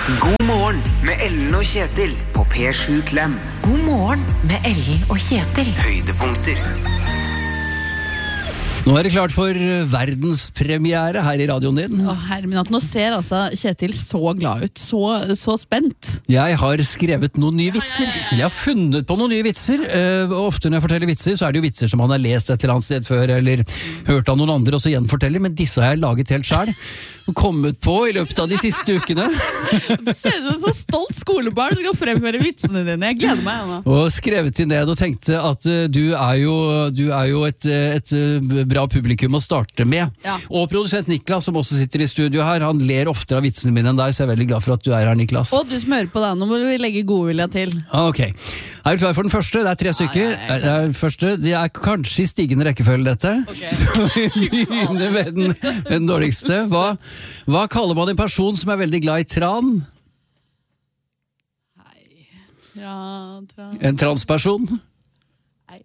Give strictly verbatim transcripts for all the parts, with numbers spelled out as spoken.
God morgen med Ellen og Kjetil på P sju Klem. God morgen med Ellen og Kjetil. Høydepunkter. Nå er det klart for verdenspremiere her i radioen din. Å, herre min, at nå ser altså Kjetil så glad ut, så, så spent. Jeg har skrevet noen nye vitser. Jeg har funnet på noen nye vitser. Uh, ofte når jeg forteller vitser, så er det jo vitser som han har lest et eller annet sted før, eller hørt av noen andre, og så gjenforteller, men disse har jeg laget helt selv. Og kommet på i løpet av de siste ukene. Du ser ut som en så stolt skolebarn som skal fremføre vitsene dine. Jeg gleder meg, Anna. Og skrevet til ned og tenkte at uh, du er jo, du er jo et, et, et bra publikum å starte med. Ja. Og produsent Niklas, som også sitter i studio her, han ler oftere av vitsene mine enn deg, så jeg er veldig glad for at du er her, Niklas. Og du som hører på deg, nå må vi legge godvilja til. Ok. Er du klar for den første? Det er tre stykker. Ja, ja, det, er første. Det er kanskje i stigende rekkefølge, dette. Okay. Så vi begynner med den, med den dårligste. Hva, hva kaller man en person som er veldig glad i tran? Hei. Tran, tran. En transperson? Nei.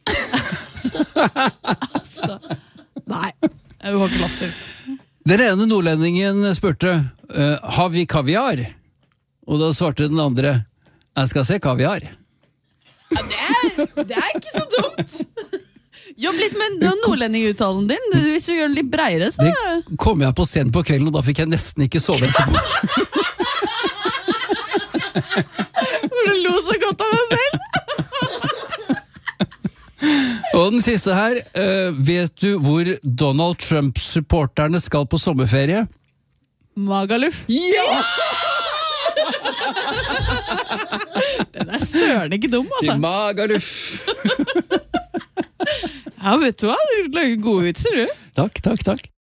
altså. Nei. Jeg har ikke latter. Den ene nordlendingen spurte, uh, har vi kaviar? Og da svarte den andre, jeg skal se kaviar. Ja, det, er, det er ikke så dumt. Jobb litt med nordlendinguttalen din. Hvis du gjør den litt bredere, så... Det kom jeg på scenen på kvelden, og da fikk jeg nesten ikke sove etterpå. For du lo så godt av deg selv. Og den siste her, uh, vet du hvor Donald Trump-supporterne skal på sommerferie? Magaluf. Ja! Den er søren ikke dum, altså. Til Magaluf. Ja, vet du hva? Du lager gode vitser, du. Takk, takk, takk.